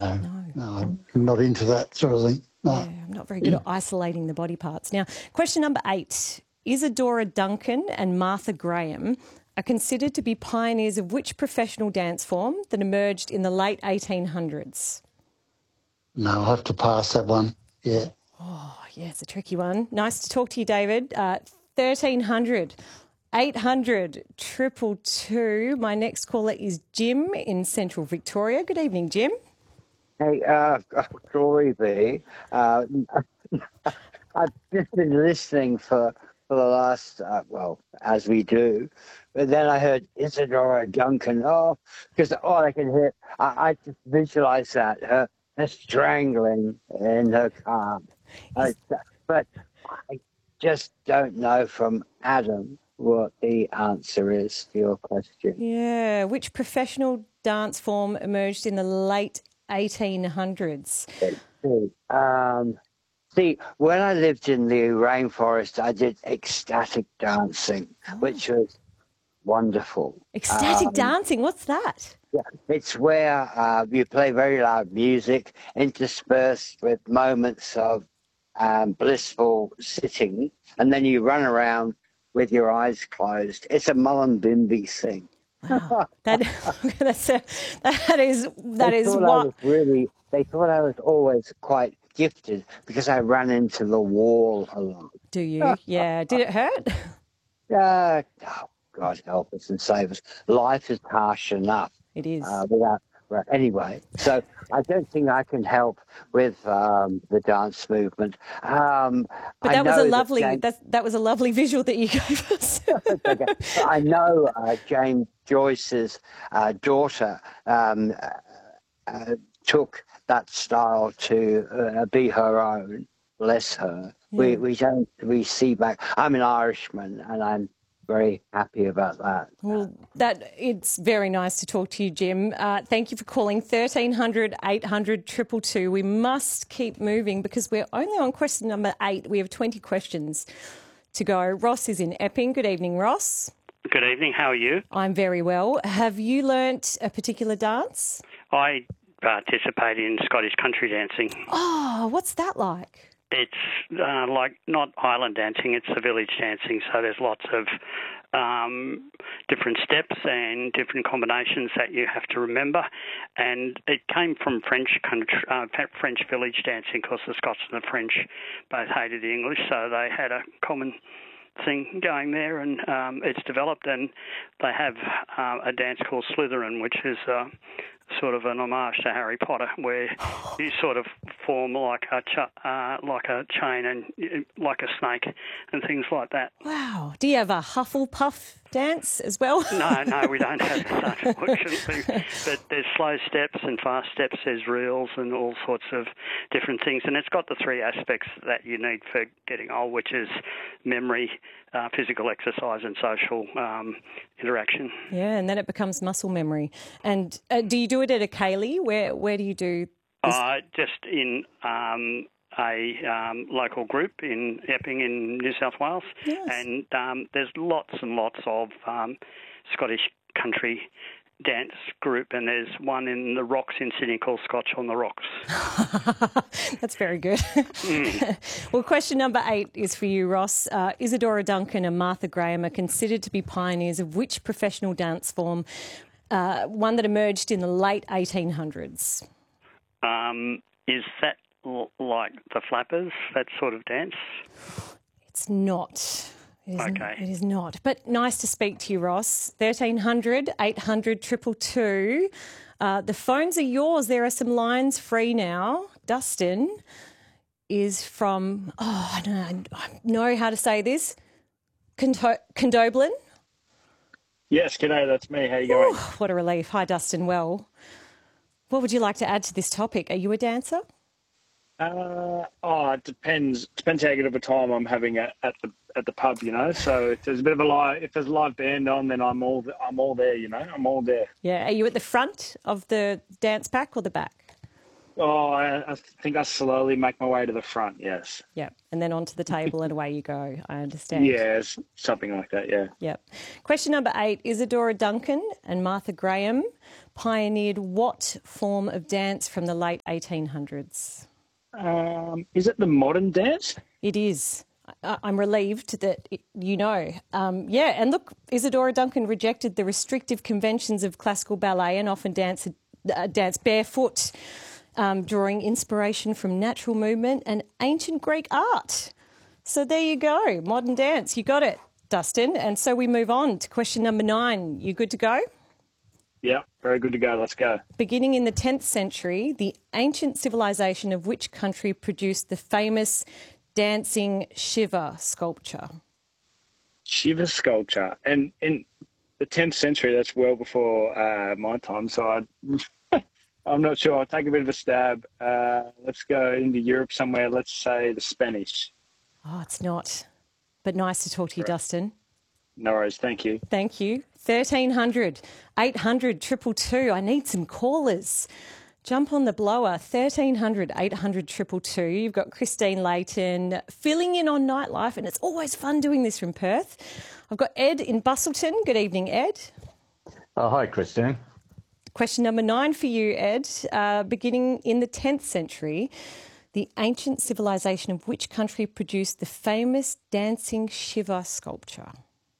No, No. no, I'm not into that sort of thing. No. Yeah, I'm not very good at isolating the body parts. Now, question number 8. Isadora Duncan and Martha Graham are considered to be pioneers of which professional dance form that emerged in the late 1800s? No, I'll have to pass that one. Yeah. Oh, yeah, it's a tricky one. Nice to talk to you, David. 1300, 800, 222. My next caller is Jim in Central Victoria. Good evening, Jim. Hey, Glory be. I've just been listening for the last, as we do, but then I heard Isadora Duncan. Oh, because all I can hear, I just visualise that, her strangling in her car. But I just don't know from Adam what the answer is to your question. Yeah, which professional dance form emerged in the late 1800s? See, when I lived in the rainforest, I did ecstatic dancing, which was wonderful. Ecstatic dancing, what's that? Yeah, it's where you play very loud music interspersed with moments of blissful sitting, and then you run around with your eyes closed. It's a Mullumbimby thing. Wow, that is what. They thought I was always quite gifted because I ran into the wall a lot. Do you? Yeah. Did it hurt? Oh, God help us and save us. Life is harsh enough. It is. Anyway, so I don't think I can help with the dance movement. But that was a lovely visual that you gave us. Okay. I know James Joyce's daughter took that style to be her own. Bless her. Yeah. We see back. I'm an Irishman, and I'm very happy about that. Well, it's very nice to talk to you, Jim. Thank you for calling 1300 800 222. We must keep moving because we're only on question number 8. We have 20 questions to go. Ross is in Epping. Good evening, Ross. Good evening. How are you? I'm very well. Have you learnt a particular dance? I participate in Scottish country dancing. Oh, what's that like? It's like not Highland dancing, it's the village dancing. So there's lots of different steps and different combinations that you have to remember. And it came from French village dancing because the Scots and the French both hated the English, so they had a common thing going there, and it's developed. And they have a dance called Slytherin, which is sort of an homage to Harry Potter, where you sort of form like a chain and like a snake and things like that. Wow. Do you have a Hufflepuff dance as well? No, we don't have that, unfortunately. But there's slow steps and fast steps, there's reels and all sorts of different things. And it's got the 3 aspects that you need for getting old, which is memory, physical exercise and social interaction. Yeah, and then it becomes muscle memory. And do you do it at a ceilidh? Where do you do this? Just in a local group in Epping in New South Wales. Yes. And there's lots and lots of Scottish country dance group, and there's one in the Rocks in Sydney called Scotch on the Rocks. That's very good. Well, question number 8 is for you, Ross. Isadora Duncan and Martha Graham are considered to be pioneers of which professional dance form, one that emerged in the late 1800s? Is that like the Flappers, that sort of dance? It's not. Okay. It is not. But nice to speak to you, Ross. 1300 800 222. The phones are yours. There are some lines free now. Dustin is from, I don't know how to say this, Condoblin. Yes, g'day, that's me. How you going? What a relief. Hi, Dustin. Well, what would you like to add to this topic? Are you a dancer? It depends. Depends how good of a time I'm having at the pub, you know. So if there's a live band on, then I'm all there, you know. I'm all there. Yeah. Are you at the front of the dance pack or the back? Oh, I think I slowly make my way to the front. Yes. Yep. And then onto the table and away you go. I understand. Yes, something like that. Yeah. Yep. Question number 8. Isadora Duncan and Martha Graham pioneered what form of dance from the late 1800s? Is it the modern dance? It is. I'm relieved that you know. Yeah, and look, Isadora Duncan rejected the restrictive conventions of classical ballet and often danced barefoot, drawing inspiration from natural movement and ancient Greek art. So there you go, modern dance. You got it, Dustin. And so we move on to question number 9. You good to go? Yeah, very good to go. Let's go. Beginning in the 10th century, the ancient civilization of which country produced the famous dancing Shiva sculpture? Shiva sculpture. And in the 10th century, that's well before my time. So I'm not sure. I'll take a bit of a stab. Let's go into Europe somewhere. Let's say the Spanish. Oh, it's not. But nice to talk to you, Dustin. No worries. Thank you. Thank you. 1300 800 222. I need some callers. Jump on the blower. 1300 800 222. You've got Christine Layton filling in on nightlife, and it's always fun doing this from Perth. I've got Ed in Bustleton. Good evening, Ed. Oh, hi, Christine. Question number 9 for you, Ed. Beginning in the 10th century, the ancient civilization of which country produced the famous dancing Shiva sculpture?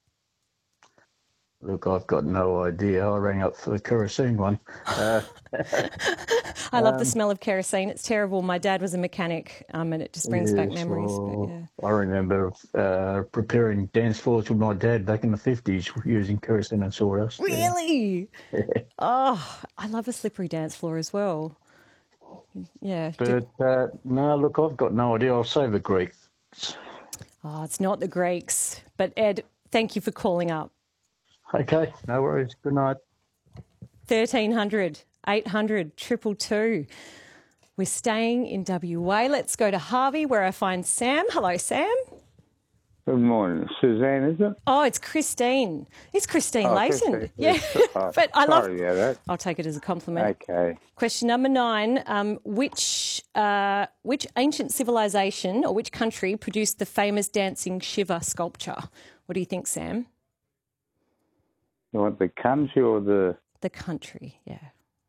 Look, I've got no idea. I rang up for the kerosene one. I love the smell of kerosene. It's terrible. My dad was a mechanic, and it just brings back memories. But yeah. I remember preparing dance floors with my dad back in the 50s using kerosene and sawdust. Really? Oh, I love a slippery dance floor as well. Yeah. But no, look, I've got no idea. I'll say the Greeks. Oh, it's not the Greeks. But Ed, thank you for calling up. Okay, no worries. Good night. 1300 800 222. We're staying in WA. Let's go to Harvey where I find Sam. Hello, Sam. Good morning. Suzanne, is it? Oh, it's Christine. It's Christine Layton. Christine. Yeah. Oh, But I love sorry about that. I'll take it as a compliment. Okay. Question number 9. Which ancient civilization or which country produced the famous dancing Shiva sculpture? What do you think, Sam? You want the country or the... The country, yeah.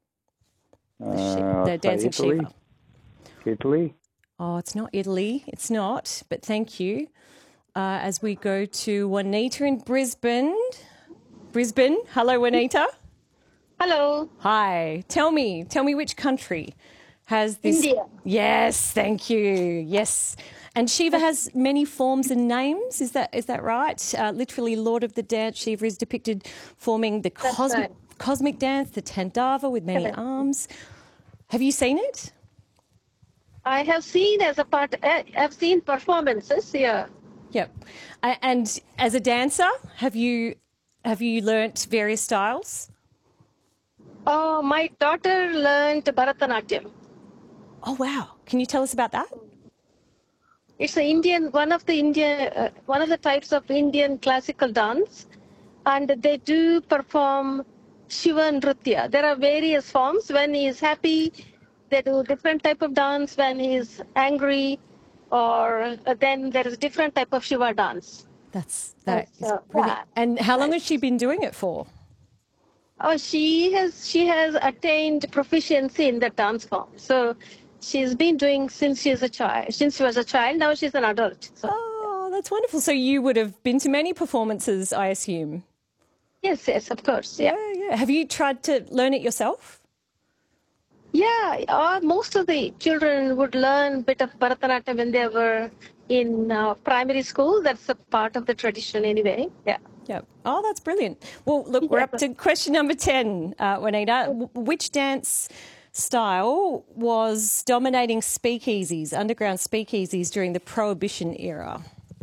I'll The say dancing Italy. Shiva. Italy? Oh, it's not Italy. It's not, but thank you. As we go to Juanita in Brisbane. Brisbane. Hello, Juanita. Hello. Hi. Tell me which country has this? India. Yes, thank you. Yes. And Shiva has many forms and names. Is that right? Literally, Lord of the Dance, Shiva is depicted forming the cosmic dance, the Tandava with many arms. Have you seen it? I have seen I've seen performances here. Yep. And as a dancer, have you learnt various styles? Oh, my daughter learned Bharatanatyam. Oh wow! Can you tell us about that? It's one of the types of Indian classical dance, and they do perform Shiva Nritya. There are various forms. When he is happy, they do different type of dance. When he is angry, or then there is a different type of Shiva dance. That is brilliant. And how long has she been doing it for? Oh, she has attained proficiency in the dance form. So she's been doing since she was a child. Now she's an adult. So. Oh, that's wonderful. So you would have been to many performances, I assume. Yes, of course. Yeah. Have you tried to learn it yourself? Yeah, most of the children would learn a bit of Bharatanatyam when they were in primary school. That's a part of the tradition anyway. Yeah. Yeah. Oh, that's brilliant. Well, look, we're up to question number 10, Juanita. Which dance style was dominating speakeasies, underground speakeasies during the Prohibition era?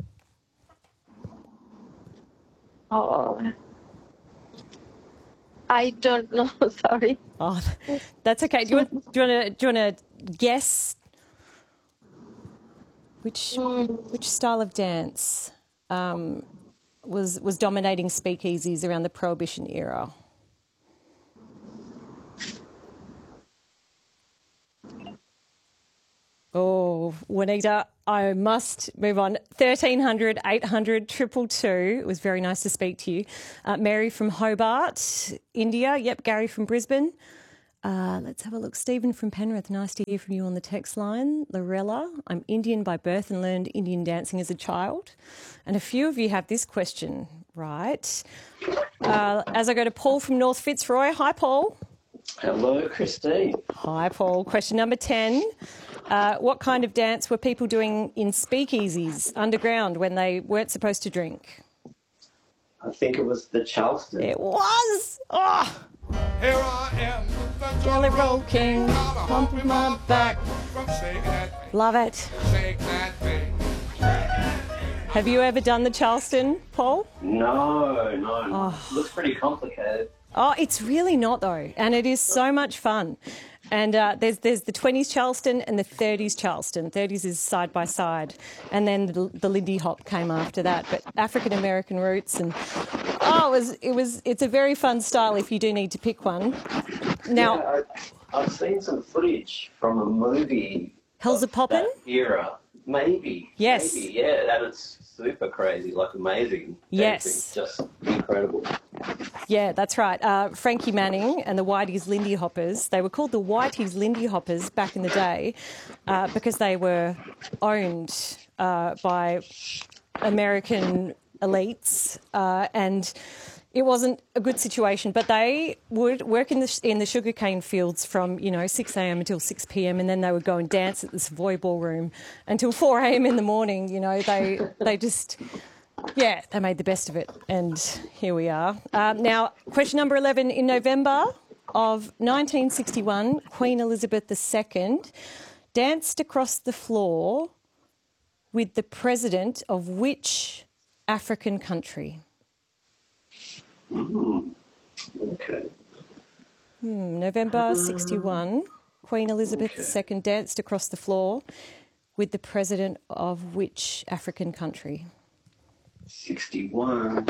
Oh, I don't know. Sorry. Oh, that's okay. Do you want to guess which style of dance was dominating speakeasies around the Prohibition era? Oh, Juanita, I must move on. 1300 800 222. It was very nice to speak to you. Mary from Hobart, India. Yep, Gary from Brisbane. Let's have a look. Stephen from Penrith, nice to hear from you on the text line. Lorella, I'm Indian by birth and learned Indian dancing as a child. And a few of you have this question, right? As I go to Paul from North Fitzroy. Hi, Paul. Hello, Christine. Hi, Paul. Question number 10. What kind of dance were people doing in speakeasies underground when they weren't supposed to drink? I think it was the Charleston. It was! Oh! Here I am, the Jelly Roll King, pumping my back. Love it. Shake that thing. Have you ever done the Charleston, Paul? No. Looks pretty complicated. Oh, it's really not though, and it is so much fun. And there's the 20s Charleston and the 30s Charleston. 30s is side by side, and then the Lindy Hop came after that. But African American roots, and it's a very fun style if you do need to pick one. Now, yeah, I've seen some footage from a movie. Hell's a Poppin'? That era, maybe. Yes. Maybe, yeah, and it's super crazy, like amazing. Yes. Dancing, just incredible. Yeah, that's right. Frankie Manning and the Whitey's Lindy Hoppers, they were called the Whitey's Lindy Hoppers back in the day because they were owned by American elites and it wasn't a good situation, but they would work in the sugarcane fields from 6 a.m. until 6 p.m. and then they would go and dance at the Savoy Ballroom until 4 a.m. in the morning. They just, yeah, they made the best of it, and here we are. Now, question number 11. In November of 1961, Queen Elizabeth II danced across the floor with the president of which African country? Okay. November 61, Queen Elizabeth II danced across the floor with the president of which African country? 61.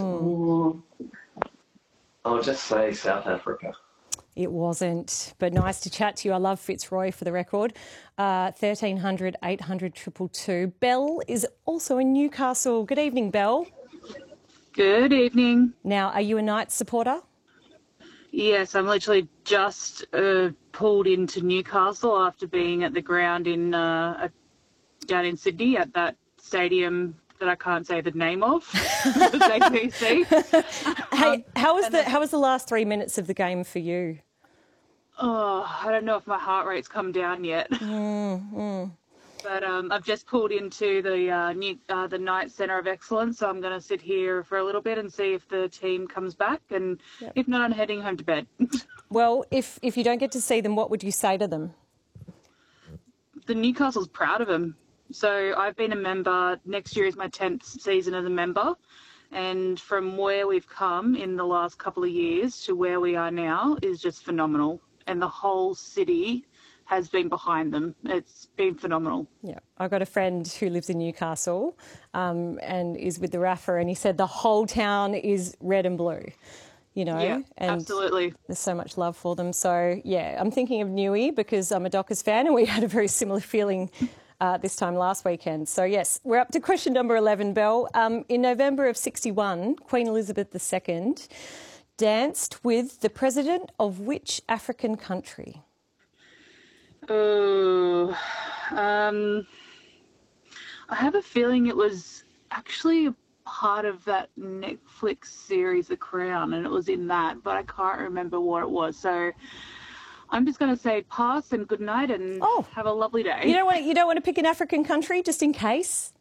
I'll just say South Africa. It wasn't, but nice to chat to you. I love Fitzroy for the record. 1300 800 222. Belle is also in Newcastle. Good evening, Belle. Good evening. Now, are you a Knights supporter? Yes, I'm literally just pulled into Newcastle after being at the ground down in Sydney at that stadium that I can't say the name of, the APC. Hey, how was the last 3 minutes of the game for you? Oh, I don't know if my heart rate's come down yet. But I've just pulled into the Knights Centre of Excellence, so I'm going to sit here for a little bit and see if the team comes back, and if not, I'm heading home to bed. Well, if you don't get to see them, what would you say to them? The Newcastle's proud of them. So I've been a member. Next year is my 10th season as a member, and from where we've come in the last couple of years to where we are now is just phenomenal, and the whole city has been behind them. It's been phenomenal. Yeah, I've got a friend who lives in Newcastle and is with the RAFA, and he said the whole town is red and blue, Yeah, and absolutely. There's so much love for them. So, yeah, I'm thinking of Newey because I'm a Dockers fan and we had a very similar feeling this time last weekend. So, yes, we're up to question number 11, Belle. In November of 61, Queen Elizabeth II danced with the president of which African country? Oh, I have a feeling it was actually a part of that Netflix series, The Crown, and it was in that, but I can't remember what it was. So I'm just going to say pass and good night and have a lovely day. You don't want to pick an African country just in case?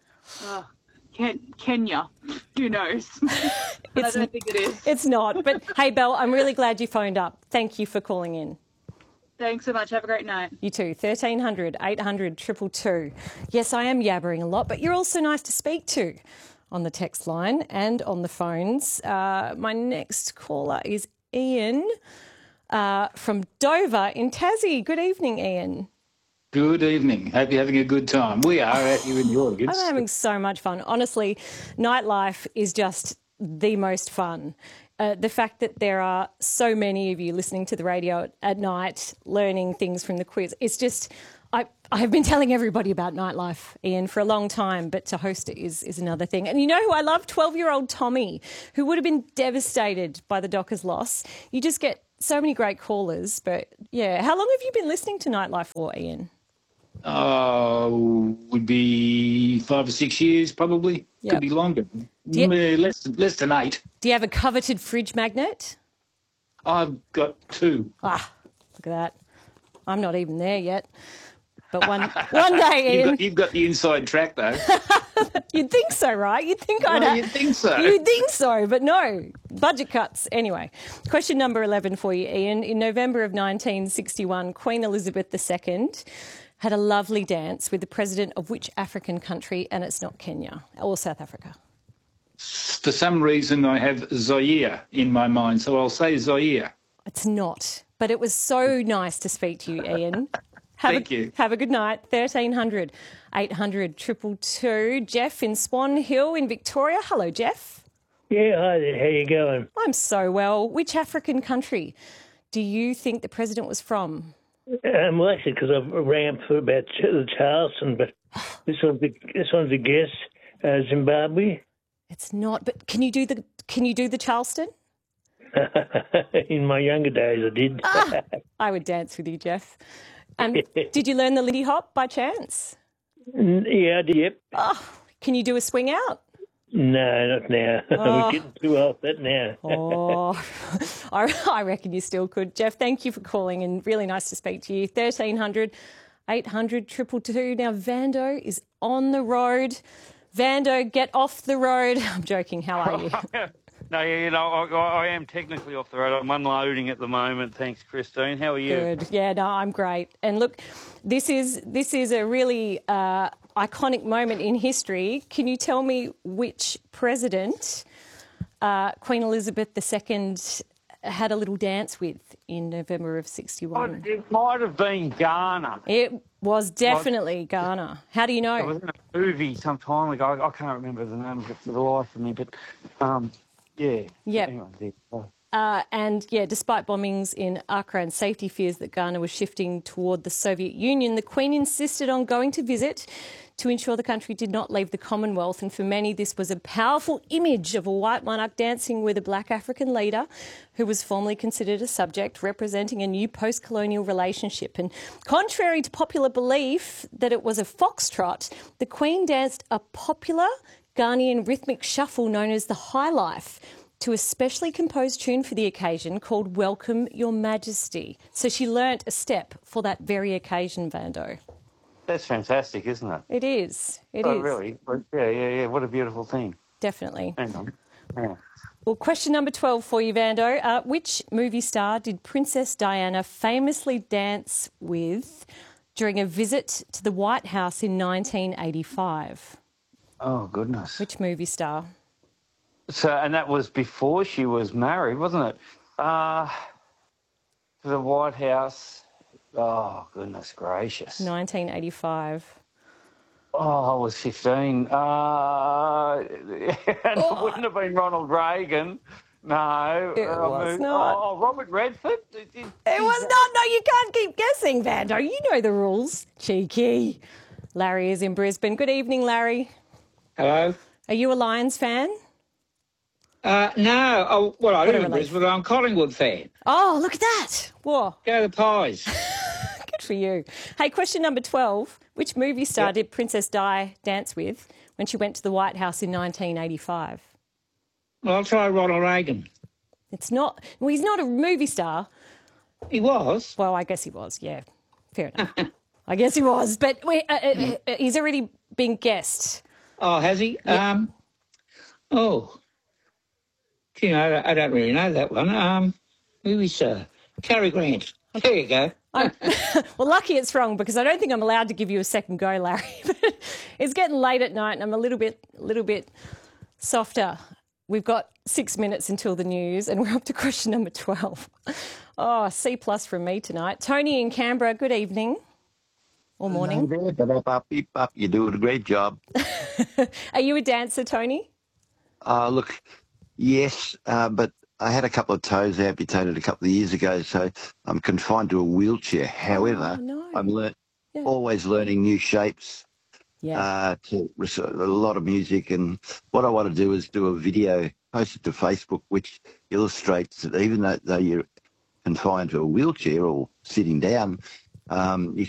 Kenya. Who knows? I don't think it is. It's not. But hey, Belle, I'm really glad you phoned up. Thank you for calling in. Thanks so much. Have a great night. You too. 1300 800 222. Yes, I am yabbering a lot, but you're also nice to speak to on the text line and on the phones. My next caller is Ian from Dover in Tassie. Good evening, Ian. Good evening. Hope you're having a good time. We are out here in the audience. I'm having so much fun. Honestly, nightlife is just the most fun. the fact that there are so many of you listening to the radio at night, learning things from the quiz. It's just, I have been telling everybody about Nightlife, Ian, for a long time, but to host it is another thing. And you know who I love? 12-year-old Tommy, who would have been devastated by the Dockers' loss. You just get so many great callers. But, yeah, how long have you been listening to Nightlife for, Ian? Would be 5 or 6 years, probably. Yep. Could be longer. Less than 8. Do you have a coveted fridge magnet? I've got 2. Ah, look at that. I'm not even there yet. But one day, Ian... You've got the inside track, though. You'd think so, right? You'd think I'd have... You'd think so. You'd think so, but no. Budget cuts. Anyway, question number 11 for you, Ian. In November of 1961, Queen Elizabeth II had a lovely dance with the president of which African country? And it's not Kenya or South Africa. For some reason, I have Zaire in my mind, so I'll say Zaire. It's not. But it was so nice to speak to you, Ian. Thank you. Have a good night. 1300 800 222. Jeff in Swan Hill in Victoria. Hello, Jeff. Yeah, hi there. How you going? I'm so well. Which African country do you think the president was from? Well, actually, because I've rang up for about the Charleston, but this one's a guess. Zimbabwe. It's not. But can you do the Charleston? In my younger days, I did. I would dance with you, Jeff. Did you learn the Lindy Hop by chance? Yeah, I did. Yep. Oh, can you do a swing out? No, not now. We're getting too old for that now. I reckon you still could. Jeff, thank you for calling and really nice to speak to you. 1300 800 222. Now, Vando is on the road. Vando, get off the road. I'm joking. How are you? No, I am technically off the road. I'm unloading at the moment. Thanks, Christine. How are you? Good. Yeah, no, I'm great. And look, this is a really iconic moment in history. Can you tell me which president Queen Elizabeth II had a little dance with in November of 61? It might have been Ghana. It was definitely Ghana. How do you know? It was in a movie some time ago. I can't remember the name of it for the life of me, but... yeah. Anyway, and despite bombings in Accra and safety fears that Ghana was shifting toward the Soviet Union, the Queen insisted on going to visit to ensure the country did not leave the Commonwealth. And for many, this was a powerful image of a white monarch dancing with a black African leader who was formerly considered a subject, representing a new post-colonial relationship. And contrary to popular belief that it was a foxtrot, the Queen danced a popular Ghanaian rhythmic shuffle known as the High Life to a specially composed tune for the occasion called Welcome Your Majesty. So she learnt a step for that very occasion, Vando. That's fantastic, isn't it? It is. It is. is. Really? Yeah. What a beautiful thing. Definitely. Hang on. Yeah. Well, question number 12 for you, Vando. Which movie star did Princess Diana famously dance with during a visit to the White House in 1985? Oh, goodness. Which movie star? So, and that was before she was married, wasn't it? To the White House. Oh, goodness gracious. 1985. Oh, I was 15. It wouldn't have been Ronald Reagan. No. It was not. Oh, Robert Redford? It was not. No, you can't keep guessing, Vando. You know the rules. Cheeky. Larry is in Brisbane. Good evening, Larry. Hello. Are you a Lions fan? No. Oh, well, I live in Brisbane, but I'm a Collingwood fan. Oh, look at that. Whoa. Go the Pies. Good for you. Hey, question number 12. Which movie star did Princess Di dance with when she went to the White House in 1985? Well, I'll try Ronald Reagan. It's not... Well, he's not a movie star. He was. Well, I guess he was, yeah. Fair enough. I guess he was. But he's already been guessed. Oh, has he? Yep. Gee, I don't really know that one. Movie star. Cary Grant. There you go. Well, lucky it's wrong because I don't think I'm allowed to give you a second go, Larry. It's getting late at night and I'm a little bit softer. We've got 6 minutes until the news and we're up to question number 12. Oh, C+ from me tonight. Tony in Canberra, good evening. Or morning. You're doing a great job. Are you a dancer, Tony? Look, yes, but I had a couple of toes amputated a couple of years ago, so I'm confined to a wheelchair. However, I'm always learning new shapes. To a lot of music, and what I want to do is do a video, post it to Facebook, which illustrates that even though you're confined to a wheelchair or sitting down, you